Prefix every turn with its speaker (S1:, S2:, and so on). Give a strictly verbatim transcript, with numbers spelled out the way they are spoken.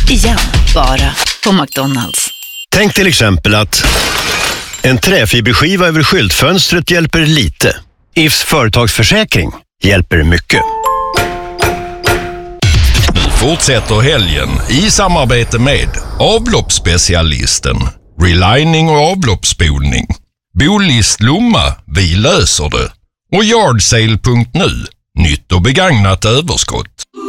S1: Igen, bara på McDonald's.
S2: Tänk till exempel att en träfiberskiva över skyltfönstret hjälper lite. I F S företagsförsäkring hjälper mycket.
S3: Nu fortsätter helgen i samarbete med avloppsspecialisten, relining och avloppsspolning, Bolist Lomma, vi löser det, och Yardsale punkt nu, nytt och begagnat överskott.